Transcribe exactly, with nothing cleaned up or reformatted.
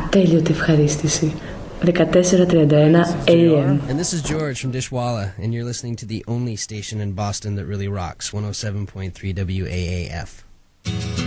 Ατέλειωτη ευχαρίστηση. δεκατέσσερα τριάντα ένα έι εμ. And this is George from Dishwalla, and you're listening to the only station in Boston that really rocks, one oh seven point three W A A F.